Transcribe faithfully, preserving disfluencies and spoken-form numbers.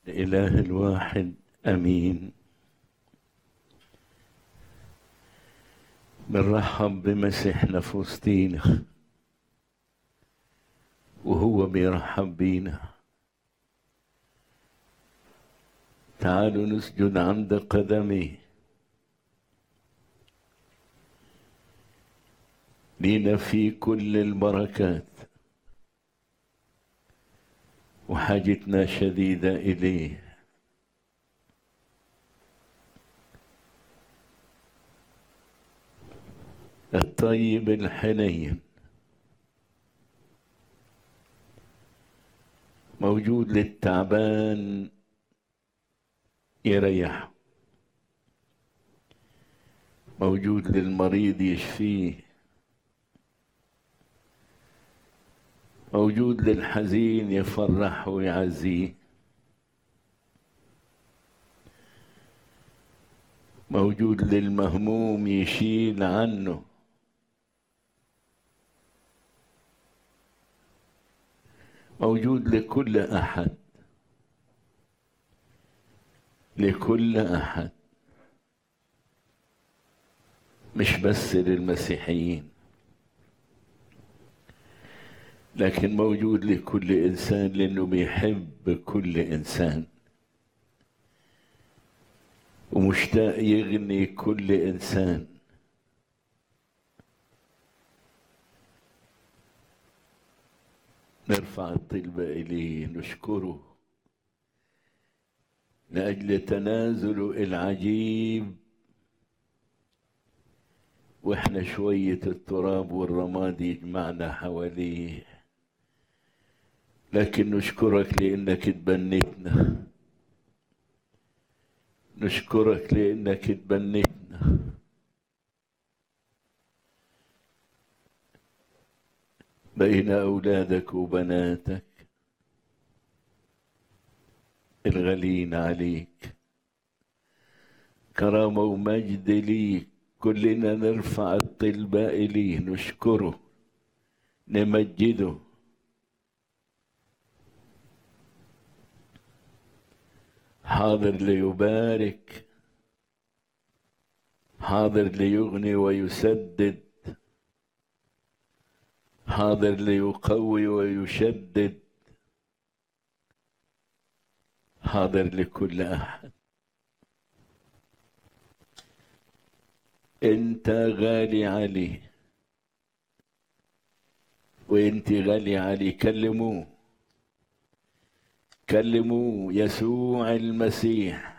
الإله الواحد أمين. بنرحب بمسيحنا في وسطينا وهو بيرحب بينا. تعالوا نسجد عند قدميه، لينا في كل البركات وحاجتنا شديدة إليه. الطيب الحنين موجود للتعبان يريحه، موجود للمريض يشفيه، موجود للحزين يفرحه ويعزيه، موجود للمهموم يشيل عنه، موجود لكل أحد، لكل أحد، مش بس للمسيحيين، لكن موجود لكل إنسان، لأنه بيحب كل إنسان ومشتاق يغني كل إنسان. نرفع الطلبة إليه، نشكره لأجل تنازله العجيب، وإحنا شوية التراب والرماد يجمعنا حواليه، لكن نشكرك لأنك تبنيتنا، نشكرك لأنك تبنيتنا. بين أولادك وبناتك الغالين عليك، كرامة ومجد ليك. كلنا نرفع الطلبة إليه، نشكره نمجده. حاضر ليبارك، حاضر ليغني ويسدد، حاضر ليقوي ويشدد، حاضر لكل أحد. انت غالي عليه وانت غالي عليه. كلموه، كلموه يسوع المسيح